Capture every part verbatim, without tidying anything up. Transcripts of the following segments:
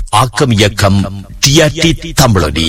ஆக்கம் இயக்கம் டிஆர்டி தமிழொலி.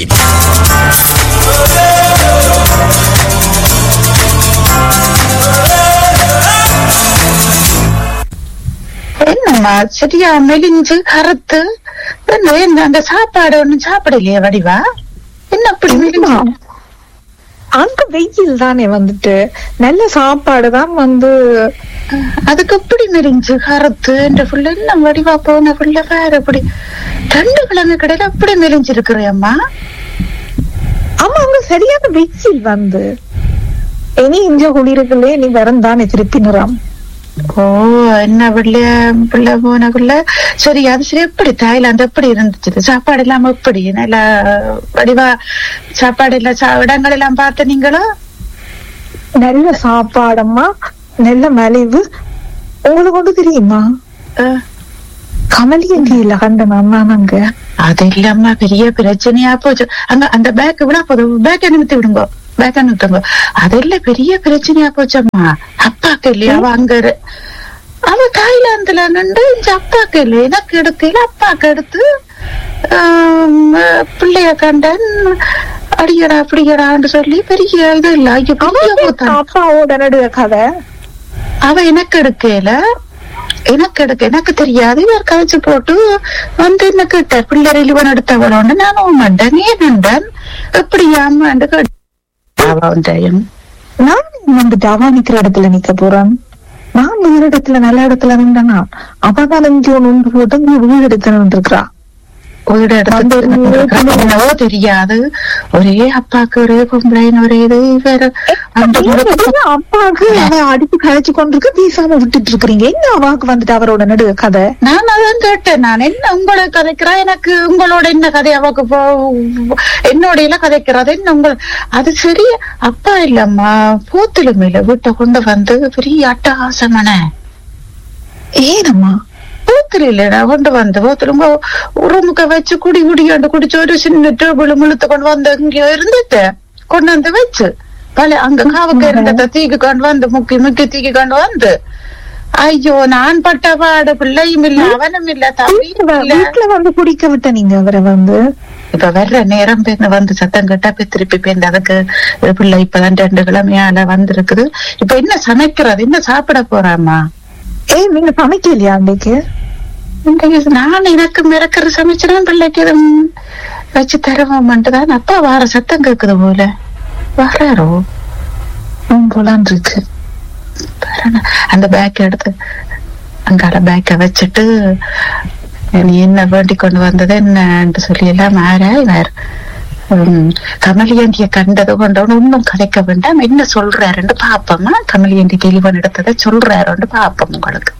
என்னம்மா சரியா மெலிஞ்சு கருத்து என்ன அந்த சாப்பாடு ஒண்ணும் சாப்பிடலையே வடிவா? என்ன அப்படி மெலிஞ்சு? அங்க வெயில் தானே வந்துட்டு நல்ல சாப்பாடு தான் வந்து அதுக்கு எப்படி மெலிஞ்சு கருத்து என்ற புள்ள என்ன வடிவா போன புள்ள வேற எப்படி ரெண்டு கிழமை கடையில அப்படி மெலிஞ்சு இருக்கிறேம்மா? ஆமா அங்க சரியான வெயில் வந்து இனி இஞ்ச குளிருக்குள்ளே நீ வரம் தானே திருப்பி நிறம். ஓ என்ன பிள்ளைய பிள்ளை போன பிள்ளை சரி அது சரி. எப்படி தாய்லாந்து எப்படி இருந்துச்சு? சாப்பாடு எல்லாம் எப்படி நல்ல வடிவா சாப்பாடு இல்ல இடங்கள் எல்லாம் பார்த்த நீங்களா? நல்ல சாப்பாடம்மா, நல்ல மலிவு. உங்களுக்கு ஒன்று தெரியுமா, கமலியந்தியில கண்டனா நாங்க அது இல்லாம பெரிய பிரச்சனையா போச்சு. அங்க அந்த பேக் விட போதும், பேக் அனுமதி விடுங்க, பேக் அனுப்பிட்டுங்க. அதெல்லாம் பெரிய பிரச்சனையா போச்சம்மா. அப்பாக்கு இல்லையா அவ அங்க அவ தாய்லாந்துல நின்று இந்த அப்பாக்கு இல்லை எனக்கு எடுக்கல, அப்பாக்கு எடுத்து பிள்ளைய கண்டன் அடியடா அப்படியடான்னு சொல்லி பெரிய இது இல்ல. அப்பாவோட நடுவ கதை அவ எனக்கு எடுக்கல, எனக்கு எடுக்க எனக்கு தெரியாது. இவர் கழிச்சு போட்டு வந்து என்ன கேட்டார், பிள்ளை இவன் எடுத்தவளோன்னு. நானும் மாட்டேன், நீ நண்டன் எப்படியாமண்டு கேட்டேன். நான் வந்துட்டு அவ நிக்கிற இடத்துல நிக்க போறேன். நான் வேற இடத்துல நல்ல இடத்துல நின்றனா அவதான் இங்க ஒன்று போட்டு வீடு எடுத்து நின்றுக்கிறா. வீடு எடுத்து தெரியாது. ஒரே அப்பாக்கு ஒரே பொம்பளைன்னு ஒரே இது வேற அப்பாவுக்கு அடிப்பு கழிச்சு கொண்டிருக்க பேசாம விட்டுட்டு இருக்கிறீங்க. என்ன அவாக்கு வந்துட்டு அவரோட நடு கதை? நான் அதான் கேட்டேன். நான் என்ன உங்களை கதைக்கிறா, எனக்கு உங்களோட என்ன கதை அவாக்கு என்னோட எல்லாம் கதைக்கிறது என்ன உங்க? அது சரி அப்பா இல்லம்மா, போத்துல மேல வீட்டை கொண்டு வந்து பெரிய அட்டகாசமான. ஏனம்மா போத்துல இல்லடா கொண்டு வந்து போத்துல உரமுக்க வச்சு குடி குடியாண்டு குடிச்சு ஒரு சின்ன டேபிள் முழுத்த கொண்டு வந்து இங்க இருந்துட்டு கொண்டு வந்து வச்சு பல அங்க காவுக்கு இருந்த தீக்கு கொண்டு வந்து முக்கி முக்கி தீக்கு கொண்டு வந்து. ஐயோ நான் பட்ட பாடு, பிள்ளையும் இல்ல அவனும் இல்ல வீட்டுல வந்து குடிக்க விட்ட நீங்க அவரை வந்து. இப்ப வர்ற நேரம் பேருந்து வந்து சத்தம் கேட்டா போய் திருப்பி பேருந்து அதுக்கு பிள்ளை இப்பதான் ரெண்டு கிழமையால வந்திருக்குது. இப்ப என்ன சமைக்கிறது, என்ன சாப்பிட போறாமா? ஏய் நீங்க சமைக்கலையா அன்னைக்கு? நான் எனக்கு மிரக்கிற சமைச்சுதான் பிள்ளைக்கு எதுவும் வச்சு தருவோம்ட்டு தான். அப்பா வார சத்தம் கேக்குது போல வராரோ போலான் இருக்கு. அந்த பேக் எடுத்து அங்கால பேக்க வச்சுட்டு நீ என்ன வேண்டி கொண்டு வந்தது என்னன்னு சொல்லி எல்லாம் மாற வேற கமலியந்திய கண்டது கொண்டவனு ஒன்னும் கதைக்க வேண்டாம். என்ன சொல்றாருன்னு பாப்போமா? கமலியந்தி தெளிவன் எடுத்ததை சொல்றாருன்னு பாப்போம் உங்களுக்கு.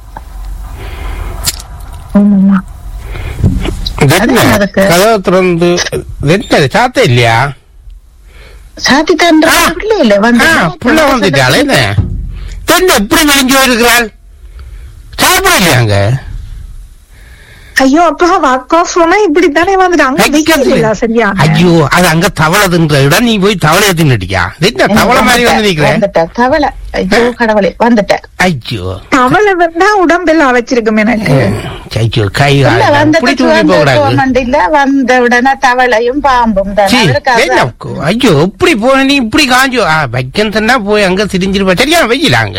சாத்த இல்லையா? சாத்தி தன் இல்ல வந்து வந்துட்டாலே எப்படி விளைஞ்சு வருகிறாள்? சாப்பிட இல்லையாங்க? ஐயோ அப்பா அக்கா சொன்னா இப்படித்தானே வந்துட்டு அங்க வைக்கல சரியா? ஐயோ அது அங்க தவளை தின்ற இடம், நீ போய் தவளைய தின்னுட்டியா? தவளை மாதிரி வந்து நிக்கிறேன். தவளை ஐயோ கடவுளே வந்துட்டேன். ஐயோ தவளை வந்தா உடம்பெல்லாம் வச்சிருக்கும் எனக்கு. ஐயோ கை இல்ல வந்த உடனே தவளையும் பாம்பும் ஐயோ இப்படி போன நீ இப்படி காஞ்சோ வைக்கம் தன்னா போய் அங்க திரிஞ்சிருப்பா. சரியா வெயிலாங்க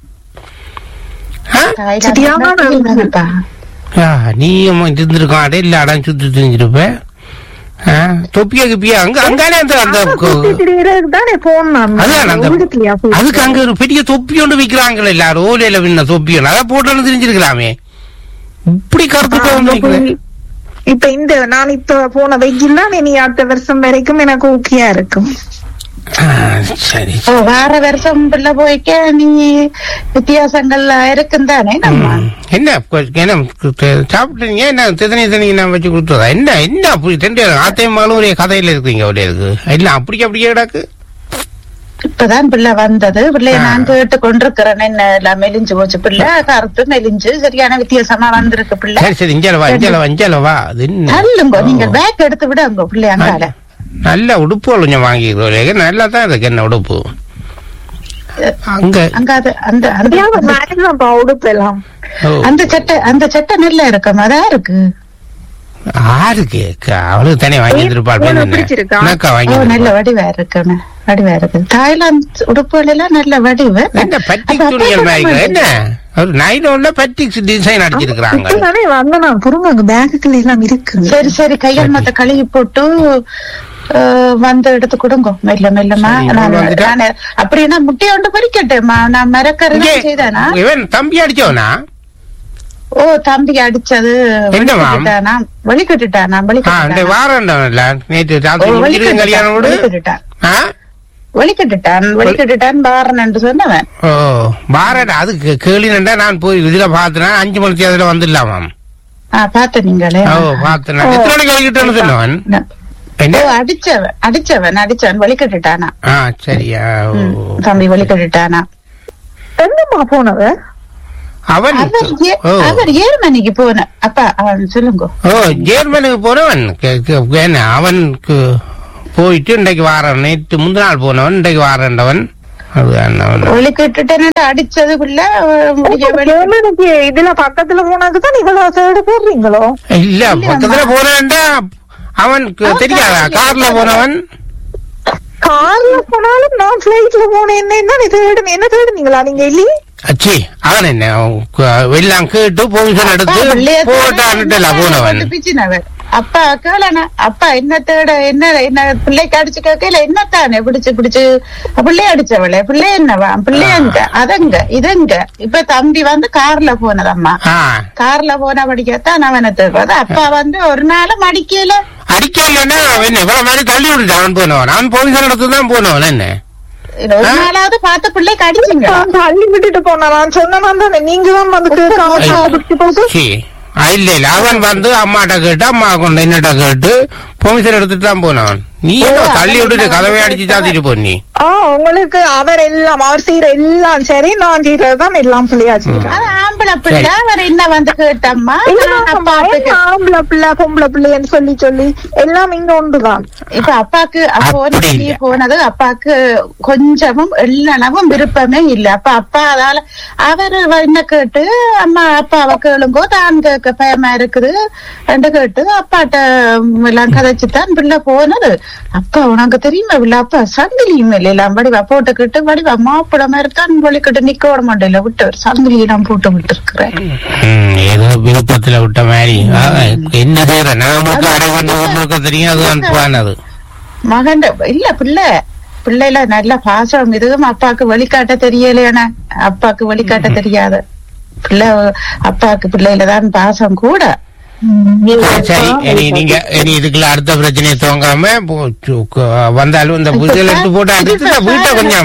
நீ இருந்திருக்கான் அடை இல்ல அடம் சுத்தி தெரிஞ்சிருப்ப. தொப்பியா கிப்பியா அங்க அங்காலே அந்த அதுக்கு அங்க ஒரு பெரிய தொப்பி ஒன்று விக்கிறாங்களே எல்லாரும் ஓலையில விண்ண தொப்பி ஒன்று அதை போட்டு தெரிஞ்சிருக்கலாமே. இப்படி கருத்து இப்ப இந்த நான் இப்ப போன வெயில் தான் இனி அடுத்த வருஷம் வரைக்கும் எனக்கு ஓகேயா இருக்கும். சரி வார வருஷம் பிள்ளை போய்க்க நீ வித்தியாசங்கள் இருக்கும் தானே. நம்ம என்ன என்ன சாப்பிட்டீங்க? என்ன திதனி தனி நான் வச்சு கொடுத்ததா? என்ன என்ன அப்படி ரெண்டு ஆத்தையம்மாலும் ஒரே கதையில இருக்குங்க ஒரே இருக்கு. என்ன அப்படி அப்படியே கிடக்கு. இப்பதான் பிள்ளை வந்தது. பிள்ளைய நான் கேட்டு கொண்டிருக்கிறேன். என்ன எல்லாம் மெலிஞ்சு போச்சு பிள்ளை, கருத்து மெலிஞ்சு சரியான வித்தியாசமா வந்திருக்கு பிள்ளை. சரி சரி இஞ்சலவா இஞ்சலவா இஞ்சலவா நல்லுங்க. நீங்க பேக் எடுத்து விட உங்க பிள்ளை அங்கால நல்ல உடுப்பு கொஞ்சம் வாங்கிக்கிறோம். நல்லா தான் இருக்கு என்ன உடுப்பு அங்க அங்க அந்த உடுப்பு எல்லாம் அந்த சட்டை அந்த சட்டை நல்லா இருக்கும். அதான் இருக்கு ஆருக்கு அவளுக்கு தானே வாங்கி இருப்பாள் என்னக்கா வாங்கி நல்ல வடிவா இருக்கு வடிவா இருக்கு தாய்லாந்து உடுப்புகள் எல்லாம் நல்ல வடிவு என்ன பட்டிக் துணிகள் வாங்கிக்கிறேன் என்ன ஒரு நைலோன்ல பட்டிக் டிசைன் அடிச்சிருக்காங்க வந்தனா புருங்க பேக்குல எல்லாம் இருக்கு சரி சரி கையால் மத்த கழுவி போட்டு வந்து எடுத்து கொடுங்க மெல்ல மெல்லமா நான் அப்படின்னா முட்டையை ஒன்று பறிக்கட்டேம்மா நான் மரக்கறி செய்தானா இவன் தம்பி அடிச்சவனா ஓ தம்பி அடிச்சது வெளிக்கட்டுட்டானா வெளிக்கட்டுட்டானா வெளிக்கட்டுட்டான் வெளிக்கட்டுட்டான் பாரன் என்று சொன்னவன் ஓ பாரன் அதுக்கு கேளினண்டா நான் போய் இதுல பாத்தேன் அஞ்சு மணிக்கு அதுல வந்துடலாமாம் பாத்த நீங்களே ஓ பாத்தேன் எத்தனை மணிக்கு வெளிக்கிட்டேன்னு சொன்னவன் அடிச்சவன் அடிச்சவன் அடிச்சவன் வெளிக்கட்டுட்டானா சரியா தம்பி வெளிக்கட்டுட்டானா என்னமா போனவன் அவன் அவர் ஜெர்மனிக்கு போன அப்பா அவன் சொல்லுங்க ஓ ஜெர்மனிக்கு போனவன் அவனுக்கு போயிட்டு இன்றைக்கு வாரன் நேற்று முந்தின நாள் போனவன் இன்றைக்கு வாரண்டவன் வெளிக்கிட்டு அடிச்சதுக்குள்ள இதுல பக்கத்துல போனதுதான் இவ்வளவு சைடு போடுறீங்களோ இல்ல பக்கத்துல போனேன்டா அவனுக்கு தெரியாதா கார்ல போனவன் கார்ல போனாலும் நான் பிளைட்ல போனேன் என்ன தேடுனீங்களா நீங்க இல்லையே அச்சி அவன் என்ன எல்லாம் கேட்டு பொசிஷன் எடுத்து போட்டான்ட்டு போனவன் அப்பா கேளன அப்பா என்ன தேட என்ன என்ன பிள்ளைக்கு அடிச்சு கேட்கல என்னத்தானே பிடிச்சு பிடிச்சு பிள்ளை அடிச்சவளே பிள்ளை என்னவா பிள்ளைங்க அதங்க இதங்க இப்ப தம்பி வந்து கார்ல போனதம்மா கார்ல போன படிக்கத்தான் அவனை தேடுறது அப்பா வந்து ஒரு நாளும் அடிக்கல அடிக்கலன்னா இவ்வளவு மாதிரி தள்ளி விட்டு அவன் போனவன் அவன் பொசிஷன் எடுத்து தான் போனவன் என்ன ஒரு நாளாவது பார்த்த பிள்ளைக்கு அடிச்சுங்க அள்ளி விட்டுட்டு போனா நான் சொன்னேன் நீங்க தான் வந்து இல்ல இல்ல அவன் வந்து அம்மாட்ட கேட்டு அம்மா கொண்டு என்னட்ட கேட்டு பொமிஷன் எடுத்துட்டு தான் போனவன் நீ தள்ளி விட்டுட்டு கதவை அடிச்சு சாத்திட்டு போனி உங்களுக்கு அவர் எல்லாம் அவர் செய்யற எல்லாம் சரி நான் செய்யறதுதான் எல்லாம் பிள்ளையாச்சு ஆம்பளை பிள்ளை அவர் என்ன வந்து கேட்டம்மா ஆம்பளை பிள்ளை பொம்பளை பிள்ளைன்னு சொல்லி சொல்லி எல்லாம் இங்க ஒன்றுதான் இப்ப அப்பாக்கு வெளியே போனது அப்பாக்கு கொஞ்சமும் எல்லனவும் விருப்பமே இல்ல அப்ப அப்பா அதால அவரு என்ன கேட்டு அம்மா அப்பாவை கேளுங்கோ தான் கேட்க பயமா இருக்குது என்று கேட்டு அப்பாட்ட எல்லாம் கதைச்சுதான் பிள்ளை போனது அப்பா உனக்கு தெரியுமா இல்ல அப்பா சங்கிலியும் இல்லையெல்லாம் வடிவா போட்டுக்கிட்டு வடிவா மாப்பிட மாதிரி தான் வலிக்கிட்டு நிக்க விட மாட்டேல விட்டு சங்கிலியெல்லாம் போட்டு விட்டு இருக்கிறேன் ஏதோ விருப்பத்துல விட்ட மாதிரி என்ன செய்யற நமக்கு தெரியும் போனது மகன் இல்ல பிள்ளை பிள்ளைல நல்ல பாசம் இதுவும் அப்பாக்கு வழிகாட்ட தெரியலையான அப்பாக்கு வழிகாட்ட தெரியாது பிள்ளை அப்பாக்கு பிள்ளையிலதான் பாசம் கூட சரி இனி நீங்க இனி இதுக்குள்ள அடுத்த பிரச்சனையை துவங்காம வந்தாலும் இந்த புதிய எடுத்து போட்டு அடுத்து வீட்டை கொஞ்சம்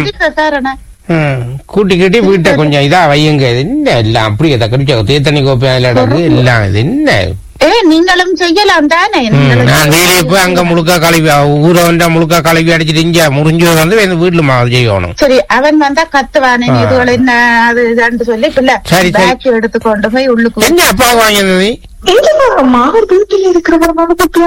கூட்டி கட்டி வீட்டை கொஞ்சம் இதா வையுங்க என்ன எல்லாம் அப்படி இதை கடிச்சா தேத்தனி கோப்பையில இடக்கு எல்லாம் இது என்ன நீங்களும் செய்யலாம் தானே நான் வேலையை போய் அங்க முழுக்கா கழுவி ஊரை வந்தா முழுக்கா கழுவி அடிச்சுட்டு இங்க முடிஞ்சு வந்து வீட்டுல மாவு செய்யணும் சரி அவன் வந்தா கத்துவானே இதுல என்ன அது இதான்னு சொல்லி பிள்ளை பேக் எடுத்துக்கொண்டு போய் உள்ளுக்கு என்ன அப்பா வாங்கினது வீட்டுல இருக்கிற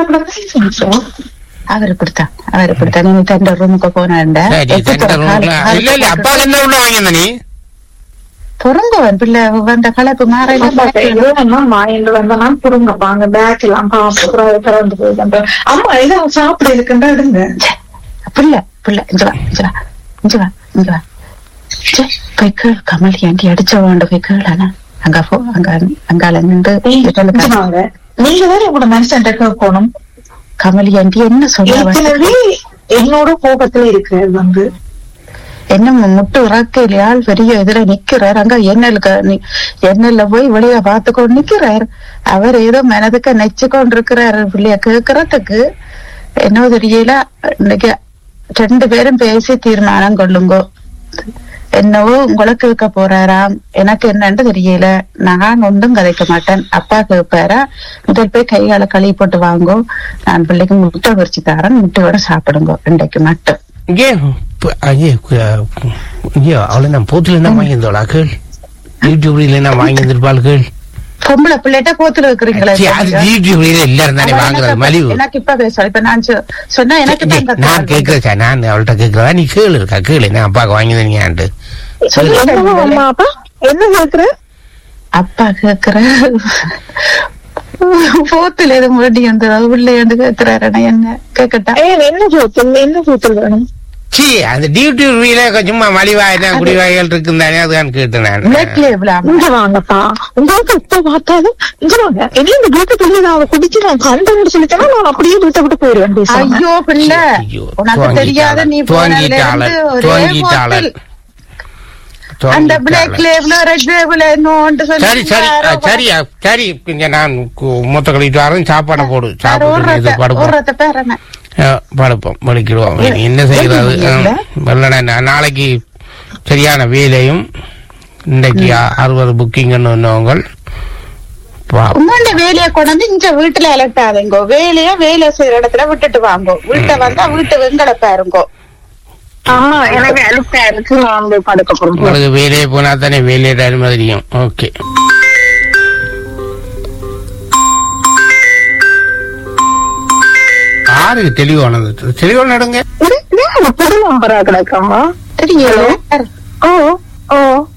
அவரு கொடுத்தான் அவரு கொடுத்தா நீ தண்ட ரூமுக்கு போன இல்ல இல்ல அப்பா என்ன உள்ள வாங்கின நீ பொருங்கவன் பிள்ளை வந்த கலப்பு மாறி வந்தா பொருங்க வாங்க பேக் எல்லாம் திறந்து போயிட்டு அம்மா ஏதாவது சாப்பிட இருக்குண்டா எடுங்க பிள்ளை பிள்ளை இஞ்சவா இஞ்சவா இஞ்சவா இஞ்சவா போய் கேள் கமல் ஏண்டி அடிச்சவாண்ட போய் கேளானா அங்க போ அங்க அங்கால நின்று நீங்க வேற உங்களோட மனுஷன் கேட்கணும் கமல் ஏண்டி என்ன சொல்ல என்னோட கோபத்துல இருக்கிறது வந்து என்ன முட்டு உறக்கையிலால் பெரிய எதிர நிக்கிறார் அங்க எண்ணலுக்கு எண்ணெல்ல போய் வெளிய பார்த்து கொண்டு நிக்கிறார் அவர் ஏதோ மனதுக்கு நெச்சு கொண்டிருக்கிறாரு பிள்ளைய கேட்கறதுக்கு என்ன தெரியல இன்னைக்கு ரெண்டு பேரும் பேசி தீர்மானம் கொள்ளுங்கோ என்னவோ உங்களை கேட்க போறாராம் எனக்கு என்னன்னு தெரியல நான் ஒன்றும் கதைக்க மாட்டேன் அப்பா கேட்பாரா முதல் போய் கைகால கழுவி போட்டு வாங்கோ நான் பிள்ளைக்கு முட்டை பொரிச்சு தரேன் முட்டையோட சாப்பிடுங்கோ இன்றைக்கு மட்டும் அவளை நான் போத்துல என்ன வாங்கியிருந்தோளா கேள் யூடியூப்ல என்ன வாங்கியிருந்திருப்பாள் பொம்பளை பிள்ளைட்ட போத்துல இருக்கிறீங்களா எல்லாரும் தானே வாங்குறது மலிவு எனக்கு இப்ப பேச இப்ப நான் சொன்னா எனக்கு நான் கேக்குறேன் நான் அவள்கிட்ட கேக்குறதா நீ கேளு இருக்கா கேளு நான் அப்பாவுக்கு வாங்கினீங்கன்ட்டு என்ன கேக்குற அப்பா கேக்குற போத்துல எதுவும் வேண்டி வந்து உள்ளே கேட்கிறாரு என்ன கேட்கட்டா என்ன போத்தல் என்ன போத்தல் வேணும் சி அந்த டியூட்டி ரூல சும்மா மலிவாயிரம் குடிவாய்கள் இருக்குந்தானே அதுதான் கேட்டேன் நான் இங்க வாங்கப்பா உங்களுக்கு இப்ப பார்த்தாலும் இங்க வாங்க இனி இந்த வீட்டு பிள்ளை நான் குடிச்சு நான் கண்டு சொல்லிட்டேன்னா நான் அப்படியே வீட்டை விட்டு போயிடுவேன் பேசாம. ஐயோ பிள்ளை உனக்கு தெரியாத நீ துவங்கிட்டாளர் துவங்கிட்டாளர் அந்த பிளாக் லேபிள் ரெட் லேபிள் என்னோண்டு சொல்லி சரி சரி சரி சரி இங்க நான் மூத்த கழிட்டு வரேன் சாப்பாடை போடு சாப்பிட்டு படுப்போம் படுப்போம் படிக்கிடுவோம் என்ன செய்யறது வெள்ளன நாளைக்கு சரியான வேலையும் இன்றைக்கு அறுபது புக்கிங் உங்க வேலையை கொண்டு இங்க வீட்டுல அலட்டாதீங்கோ வேலைய வேலை செய்யற இடத்துல விட்டுட்டு வாங்கோ வீட்டை வந்தா வீட்டு வெங்கட பாருங்கோ எனக்கு அழுப்பா இருக்கு நான் படுக்க போறேன் உங்களுக்கு வேலையை போனா தானே வேலையை அனுமதியும் ஓகே யாருக்கு தெளிவானது தெளிவான நடங்க கிடக்காமா தெரியல ஓ ஓ